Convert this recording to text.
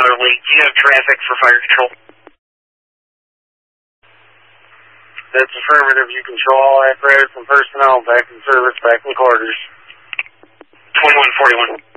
Otterly. Do you have traffic for fire control? That's affirmative. You control all apparatus and personnel. Back in service, back in quarters. 2141.